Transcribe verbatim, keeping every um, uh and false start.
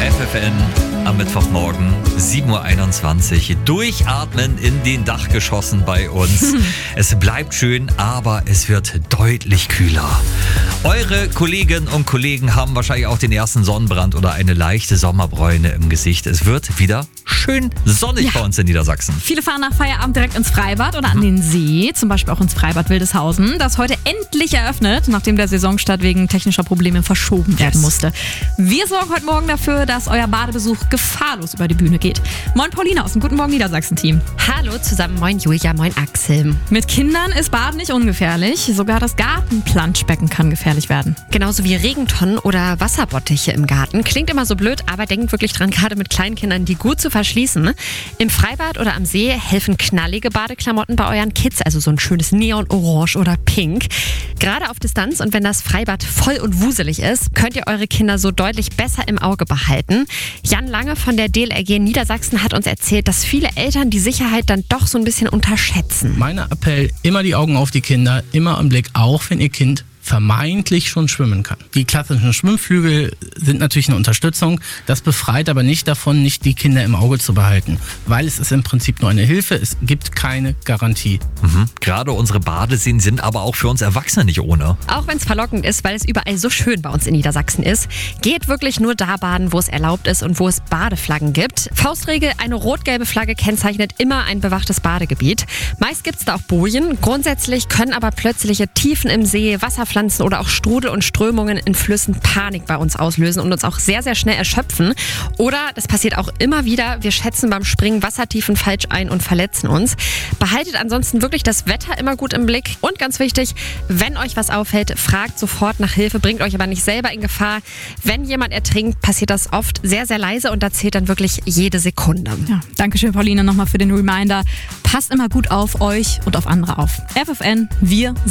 F F N am Mittwochmorgen, sieben Uhr einundzwanzig. Durchatmen in den Dachgeschossen bei uns. Es bleibt schön, aber es wird deutlich kühler. Eure Kolleginnen und Kollegen haben wahrscheinlich auch den ersten Sonnenbrand oder eine leichte Sommerbräune im Gesicht. Es wird wieder schön sonnig ja. bei uns in Niedersachsen. Viele fahren nach Feierabend direkt ins Freibad oder an den See, zum Beispiel auch ins Freibad Wildeshausen, das heute endlich eröffnet, nachdem der Saisonstart wegen technischer Probleme verschoben werden Yes. musste. Wir sorgen heute Morgen dafür, dass euer Badebesuch gefahrlos über die Bühne geht. Moin Paulina aus dem Guten Morgen Niedersachsen-Team. Hallo zusammen, moin Julia, moin Axel. Mit Kindern ist Baden nicht ungefährlich, sogar das Gartenplanschbecken kann gefährlich werden. Genauso wie Regentonnen oder Wasserbottiche im Garten. Klingt immer so blöd, aber denkt wirklich dran, gerade mit kleinen Kindern, die gut zu verschließen. Im Freibad oder am See helfen knallige Badeklamotten bei euren Kids, also so ein schönes Neon-Orange oder Pink. Gerade auf Distanz und wenn das Freibad voll und wuselig ist, könnt ihr eure Kinder so deutlich besser im Auge behalten. Jan Lange von der D L R G Niedersachsen hat uns erzählt, dass viele Eltern die Sicherheit dann doch so ein bisschen unterschätzen. Mein Appell, immer die Augen auf die Kinder, immer im Blick, auch wenn ihr Kind vermeintlich schon schwimmen kann. Die klassischen Schwimmflügel sind natürlich eine Unterstützung, das befreit aber nicht davon, nicht die Kinder im Auge zu behalten, weil es ist im Prinzip nur eine Hilfe, es gibt keine Garantie. Mhm. Gerade unsere Badeseen sind aber auch für uns Erwachsene nicht ohne. Auch wenn es verlockend ist, weil es überall so schön bei uns in Niedersachsen ist, geht wirklich nur da baden, wo es erlaubt ist und wo es Badeflaggen gibt. Faustregel, eine rot-gelbe Flagge kennzeichnet immer ein bewachtes Badegebiet. Meist gibt es da auch Bojen, grundsätzlich können aber plötzliche Tiefen im See, Wasserpflanzen oder auch Strudel und Strömungen in Flüssen Panik bei uns auslösen und uns auch sehr, sehr schnell erschöpfen. Oder, das passiert auch immer wieder, wir schätzen beim Springen Wassertiefen falsch ein und verletzen uns. Behaltet ansonsten wirklich das Wetter immer gut im Blick. Und ganz wichtig, wenn euch was auffällt, fragt sofort nach Hilfe, bringt euch aber nicht selber in Gefahr. Wenn jemand ertrinkt, passiert das oft sehr, sehr leise und da zählt dann wirklich jede Sekunde. Ja, Dankeschön, Paulina, nochmal für den Reminder. Passt immer gut auf euch und auf andere auf. F F N, wir